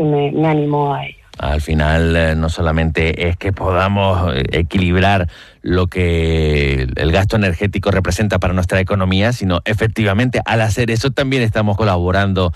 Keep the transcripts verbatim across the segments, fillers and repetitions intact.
me, me animó a ello. Al final, eh, no solamente es que podamos equilibrar lo que el gasto energético representa para nuestra economía, sino efectivamente al hacer eso también estamos colaborando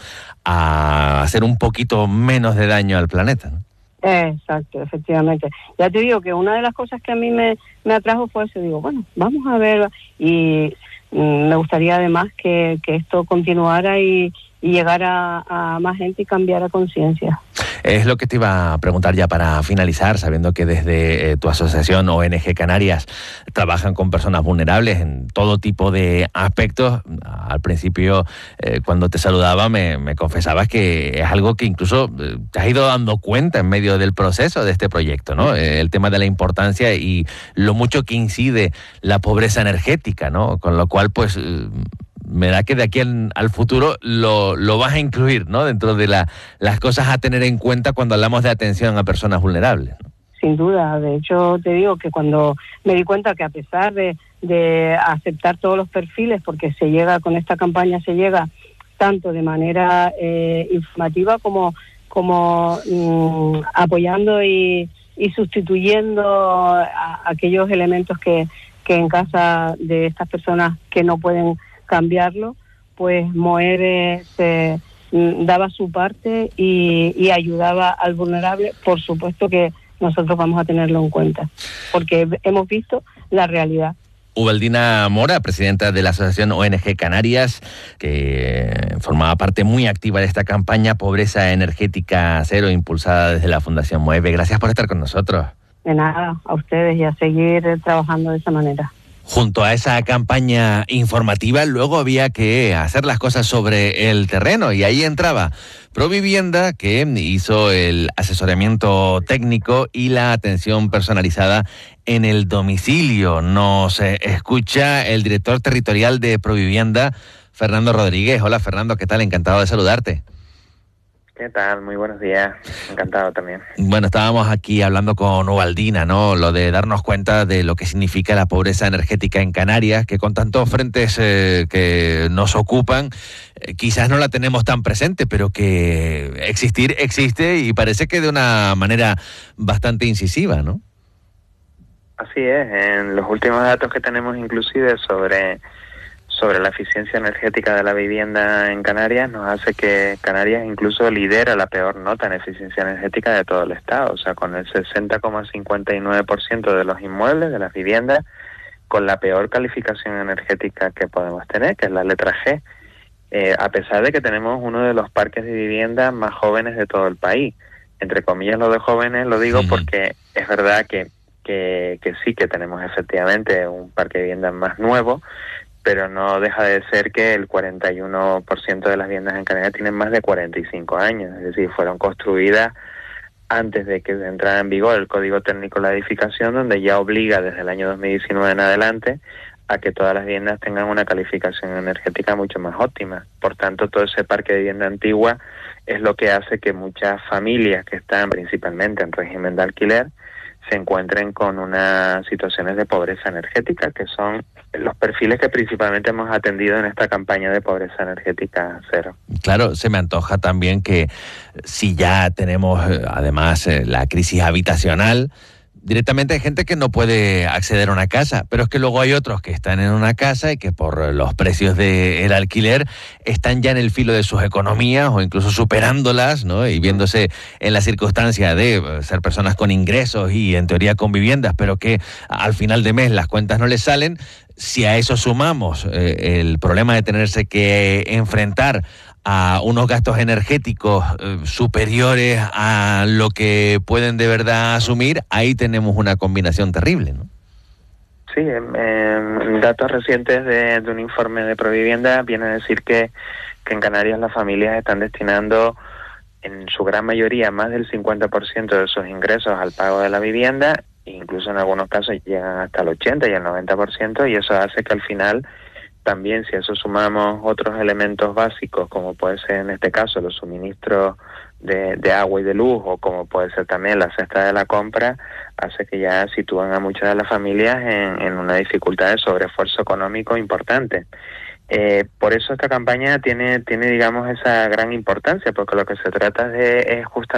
a hacer un poquito menos de daño al planeta, ¿no? Exacto, efectivamente. Ya te digo que una de las cosas que a mí me, me atrajo fue eso. Digo, bueno, vamos a ver, y mm, me gustaría además que, que esto continuara y, y llegara a más gente y cambiara conciencia. Es lo que te iba a preguntar ya para finalizar, sabiendo que desde eh, tu asociación O N G Canarias trabajan con personas vulnerables en todo tipo de aspectos. Al principio, eh, cuando te saludaba, me, me confesabas que es algo que incluso eh, te has ido dando cuenta en medio del proceso de este proyecto, ¿no? Eh, el tema de la importancia y lo mucho que incide la pobreza energética, ¿no? Con lo cual, pues... Eh, me da que de aquí al, al futuro lo, lo vas a incluir, ¿no? Dentro de la, las cosas a tener en cuenta cuando hablamos de atención a personas vulnerables, ¿no? Sin duda. De hecho, te digo que cuando me di cuenta que a pesar de, de aceptar todos los perfiles, porque se llega con esta campaña, se llega tanto de manera eh, informativa como, como mmm, apoyando y, y sustituyendo a, a aquellos elementos que, que en casa de estas personas que no pueden cambiarlo, pues Moer eh, se mm, daba su parte y, y ayudaba al vulnerable. Por supuesto que nosotros vamos a tenerlo en cuenta, porque hemos visto la realidad. Ubaldina Mora, presidenta de la Asociación O N G Canarias, que formaba parte muy activa de esta campaña Pobreza Energética Cero, impulsada desde la Fundación Moeve. Gracias por estar con nosotros. De nada, a ustedes, y a seguir trabajando de esa manera. Junto a esa campaña informativa, luego había que hacer las cosas sobre el terreno, y ahí entraba Provivienda, que hizo el asesoramiento técnico y la atención personalizada en el domicilio. Nos eh, escucha el director territorial de Provivienda, Fernando Rodríguez. Hola, Fernando, ¿qué tal? Encantado de saludarte. ¿Qué tal? Muy buenos días. Encantado también. Bueno, estábamos aquí hablando con Ubaldina, ¿no? Lo de darnos cuenta de lo que significa la pobreza energética en Canarias, que con tantos frentes eh, que nos ocupan, eh, quizás no la tenemos tan presente, pero que existir existe, y parece que de una manera bastante incisiva, ¿no? Así es. En los últimos datos que tenemos, inclusive sobre... sobre la eficiencia energética de la vivienda en Canarias, nos hace que Canarias incluso lidera la peor nota en eficiencia energética de todo el estado, o sea, con el sesenta coma cincuenta y nueve por ciento de los inmuebles, de las viviendas, con la peor calificación energética que podemos tener, que es la letra G, eh, a pesar de que tenemos uno de los parques de vivienda más jóvenes de todo el país. Entre comillas lo de jóvenes lo digo porque es verdad que, que, que sí que tenemos efectivamente un parque de viviendas más nuevo, pero no deja de ser que el cuarenta y uno por ciento de las viviendas en Canarias tienen más de cuarenta y cinco años, es decir, fueron construidas antes de que entrara en vigor el Código Técnico de la Edificación, donde ya obliga desde el año dos mil diecinueve en adelante a que todas las viviendas tengan una calificación energética mucho más óptima. Por tanto, todo ese parque de vivienda antigua es lo que hace que muchas familias que están principalmente en régimen de alquiler se encuentren con unas situaciones de pobreza energética, que son los perfiles que principalmente hemos atendido en esta campaña de pobreza energética cero. Claro, se me antoja también que si ya tenemos además la crisis habitacional, directamente hay gente que no puede acceder a una casa, pero es que luego hay otros que están en una casa y que por los precios del alquiler están ya en el filo de sus economías o incluso superándolas, ¿no? Y viéndose en la circunstancia de ser personas con ingresos y en teoría con viviendas, pero que al final de mes las cuentas no les salen. Si a eso sumamos eh, el problema de tenerse que enfrentar a unos gastos energéticos eh, superiores a lo que pueden de verdad asumir, ahí tenemos una combinación terrible, ¿no? Sí, en, en datos recientes de, de un informe de Provivienda viene a decir que, que en Canarias las familias están destinando en su gran mayoría más del cincuenta por ciento de sus ingresos al pago de la vivienda, e incluso en algunos casos llegan hasta el ochenta y el noventa por ciento, y eso hace que al final también, si a eso sumamos otros elementos básicos, como puede ser en este caso los suministros de, de agua y de luz, o como puede ser también la cesta de la compra, hace que ya sitúan a muchas de las familias en, en una dificultad de sobreesfuerzo económico importante. Eh, por eso esta campaña tiene, tiene, digamos, esa gran importancia, porque lo que se trata de, es justamente